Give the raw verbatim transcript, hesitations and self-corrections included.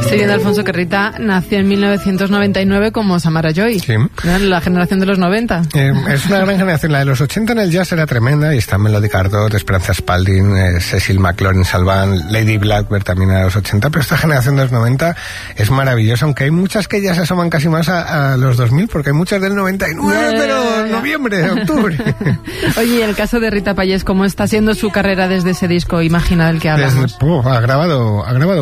Estoy viendo, Alfonso, que Rita nació en mil novecientos noventa y nueve como Samara Joy. Sí. ¿No? La generación de los noventa. Eh, es una gran generación. La de los ochenta en el jazz era tremenda, y está Melody Gardot, Esperanza Spalding, eh, Cecil McLaurin Salvant, Lady Blackbird también era de los ochenta, pero esta generación de los noventa es maravillosa, aunque hay muchas que ya se asoman casi más a, a los dos mil, porque hay muchas del noventa y nueve, yeah, pero yeah, yeah. noviembre, octubre. Oye, en el caso de Rita Payés, ¿cómo está siendo su carrera desde ese disco Imagina del que hablamos? Desde, oh, ha grabado, ha grabado